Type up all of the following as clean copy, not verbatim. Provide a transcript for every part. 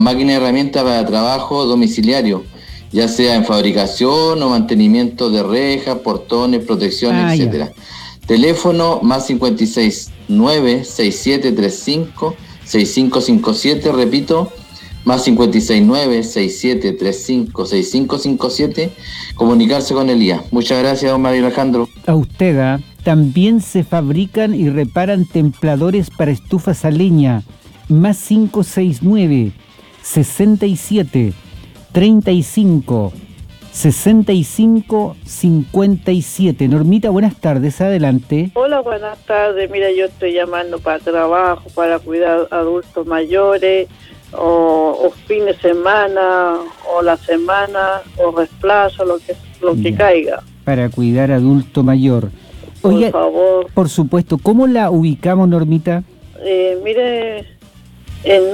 máquinas y herramientas para trabajo domiciliario, ya sea en fabricación o mantenimiento de rejas, portones, protecciones, etcétera. Teléfono más 569-6735-6557, repito, más 569-6735-6557, comunicarse con Elías. Muchas gracias, don Mario Alejandro. A usted, también se fabrican y reparan templadores para estufas a leña, más 569-6735-6557. Normita, buenas tardes, adelante. Hola, buenas tardes. Mira, yo estoy llamando para trabajo, para cuidar adultos mayores, o fin de semana, o la semana, o reemplazo, lo que caiga. Para cuidar adulto mayor. Oiga, por favor. Por supuesto. ¿Cómo la ubicamos, Normita? Mire, el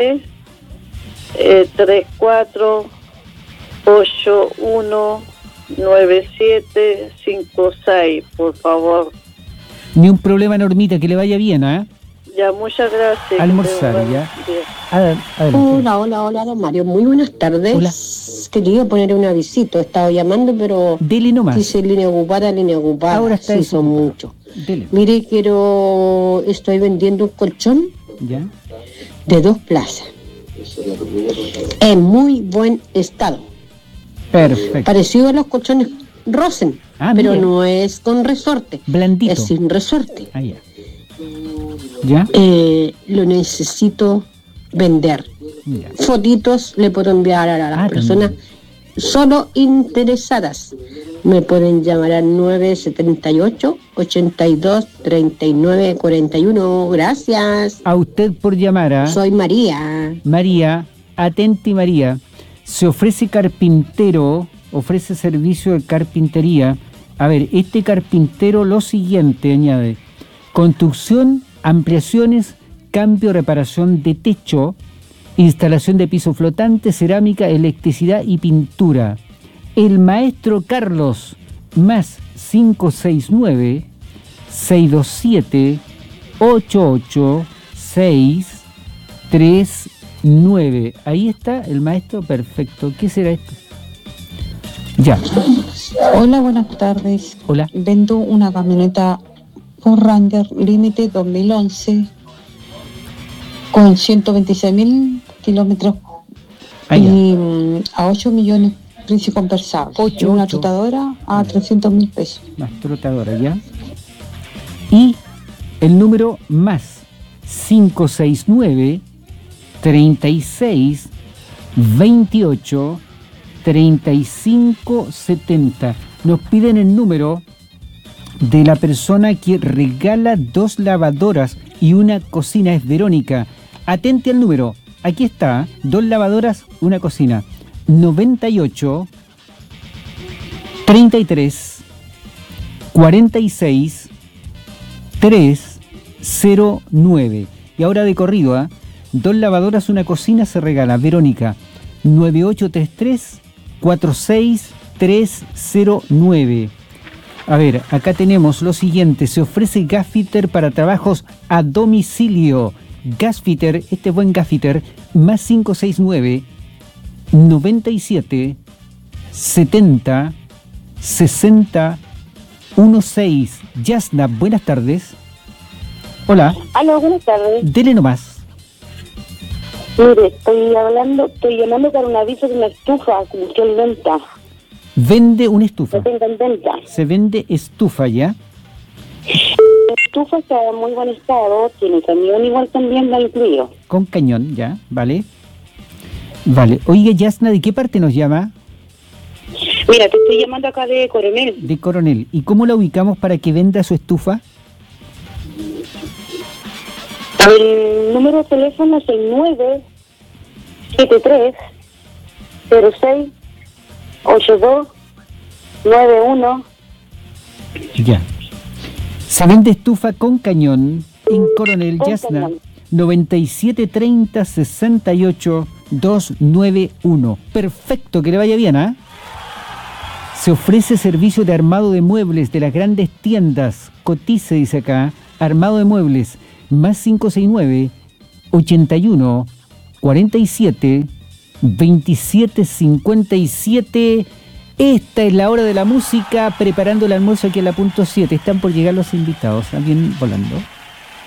934819756, por favor. Ni un problema, Normita, que le vaya bien, ¿ah? Ya, muchas gracias. Almorzar, ya. Hola, don Mario. Muy buenas tardes. Hola. Quería poner un avisito. He estado llamando, pero... Dele nomás. Dice línea ocupada. Ahora está sí, eso. son muchos. Dele. Mire, estoy vendiendo un colchón. ¿Ya? De 2 plazas. En muy buen estado. Perfecto. Parecido a los colchones Rosen, pero mire. no es con resorte. Blandito. Es sin resorte. Ya. ¿Ya? Lo necesito vender. Ya. Fotitos le puedo enviar a las personas solo interesadas. Me pueden llamar al 978-82-39-41. Gracias. A usted por llamar. Soy María. María, atenti María. Se ofrece carpintero, ofrece servicio de carpintería. A ver, este carpintero lo siguiente añade: construcción, ampliaciones, cambio, reparación de techo, instalación de piso flotante, cerámica, electricidad y pintura. El maestro Carlos, más 569-627-88639. Ahí está el maestro, perfecto. ¿Qué será esto? Ya. Hola, buenas tardes. Hola. Vendo una camioneta Ford Ranger Límite 2011 con 126.000 kilómetros y a 8 millones precio conversado. Una trotadora a 300.000 pesos. Más trotadora, ¿ya? Y el número más 569 36 28 3570. Nos piden el número de la persona que regala 2 lavadoras y una cocina. Es Verónica. Atente al número. Aquí está, 2 lavadoras, una cocina. 98 33 46 309. Y ahora de corrido, 2 lavadoras, una cocina se regala. Verónica, 9833 46309. A ver, acá tenemos lo siguiente: se ofrece gaffiter para trabajos a domicilio. Gasfitter, este buen Gasfitter, más 569 97 70 60 16. Yasna, buenas tardes. Hola. Aló, buenas tardes. Dele nomás. Mire, estoy llamando para un aviso de una estufa que busqué en venta. Vende una estufa. La tengo en venta. Se vende estufa, ¿ya? La estufa está en muy buen estado, tiene cañón igual también, va incluido. Con cañón, ya, vale. Vale. Oiga, Yasna, ¿de qué parte nos llama? Mira, te estoy llamando acá de Coronel. De Coronel. ¿Y cómo la ubicamos para que venda su estufa? El número de teléfono es el 973 06 82 91. Ya. Se vende estufa con cañón en Coronel. Yasna. 9730 68 291. Perfecto, que le vaya bien, ¿ah? Se ofrece servicio de armado de muebles de las grandes tiendas. Cotice, dice acá, armado de muebles, más 569 81 47 27 57. Esta es la hora de la música, preparando el almuerzo aquí a la punto 7. Están por llegar los invitados. ¿Alguien volando?